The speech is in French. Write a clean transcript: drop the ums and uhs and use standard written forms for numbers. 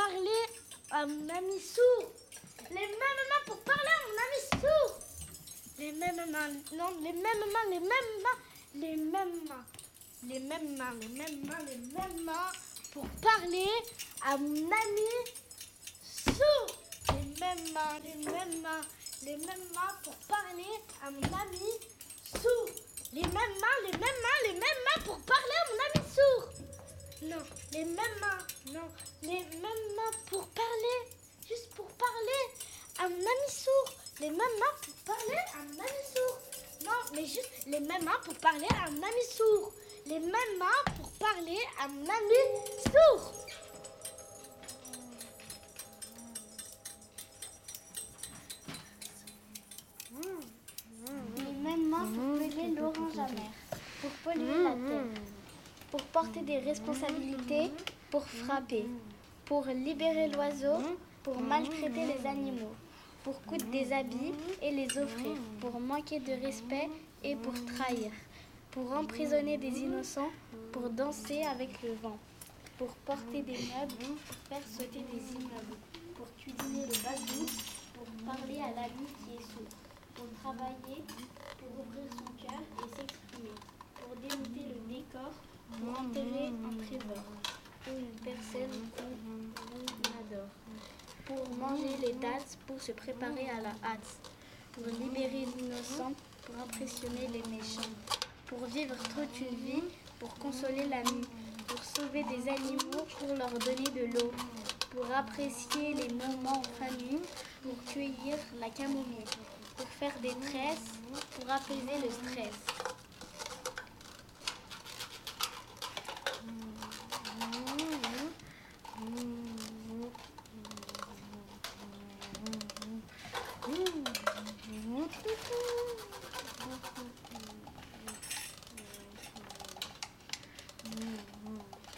parler à mon ami sourd. Les mêmes mains pour parler à mon ami sourd. Les mêmes mains, non, les mêmes mains, les mêmes mains, les mêmes mains. Les mêmes mains, les mêmes mains, les mêmes mains pour parler à mon ami sourd. Les mêmes mains, les mêmes mains, les mêmes mains pour parler à mon ami sourd. Les mêmes mains, les mêmes mains, les mêmes mains pour parler à mon ami sourd. Non, les mêmes mains, non, les mêmes mains pour parler, juste pour parler à mon ami sourd. Les mêmes mains pour parler à mon ami sourd. Non, mais juste les mêmes mains pour parler à mon ami sourd. Les mêmes mains pour parler à mon ami sourd. Les mêmes mains pour peler l'orange amer, pour polluer la terre, pour porter des responsabilités, pour frapper, pour libérer l'oiseau, pour maltraiter les animaux, pour coudre des habits et les offrir, pour manquer de respect et pour trahir, pour emprisonner des innocents, pour danser avec le vent, pour porter des meubles, pour faire sauter des immeubles, pour cuisiner le bazou, pour parler à l'ami qui est sourd, pour travailler, pour ouvrir son cœur et s'exprimer, pour démonter le décor, pour enterrer un trésor, ou une personne qu'on adore, pour manger les dates, pour se préparer à la hâte, pour libérer l'innocent, pour impressionner les méchants, pour vivre toute une vie, pour consoler l'ami, pour sauver des animaux, pour leur donner de l'eau, pour apprécier les moments en famille, pour cueillir la camomille, pour faire des tresses, pour apaiser le stress.